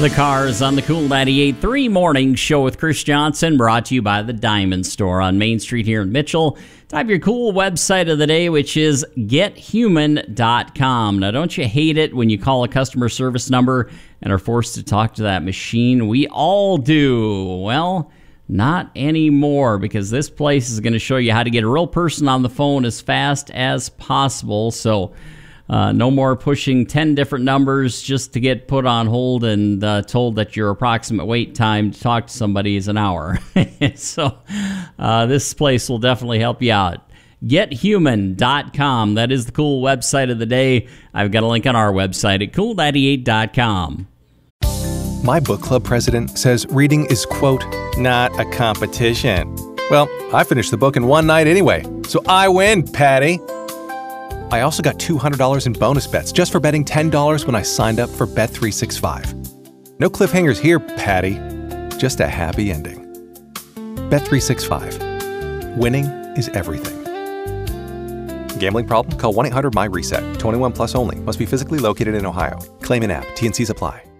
The Cars on the Cool 98.3 Morning Show with Chris Johnson, brought to you by the Diamond Store on Main Street here in Mitchell. Time for your cool website of the day, which is gethuman.com. Now, don't you hate it when you call a customer service number and are forced to talk to that machine? We all do. Well, not anymore, because this place is going to show you how to get a real person on the phone as fast as possible. So no more pushing 10 different numbers just to get put on hold and told that your approximate wait time to talk to somebody is an hour. So this place will definitely help you out. GetHuman.com. That is the cool website of the day. I've got a link on our website at cool98.com. My book club president says reading is, quote, not a competition. Well, I finished the book in one night anyway, so I win, Patty. I also got $200 in bonus bets just for betting $10 when I signed up for Bet365. No cliffhangers here, Patty. Just a happy ending. Bet365. Winning is everything. Gambling problem? Call 1-800-MY-RESET. 21 plus only. Must be physically located in Ohio. Claim in app. T&Cs apply.